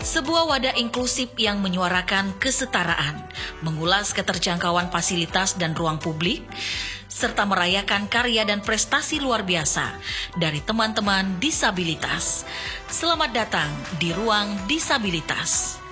sebuah wadah inklusif yang menyuarakan kesetaraan, mengulas keterjangkauan fasilitas dan ruang publik, serta merayakan karya dan prestasi luar biasa dari teman-teman disabilitas. Selamat datang di Ruang Disabilitas.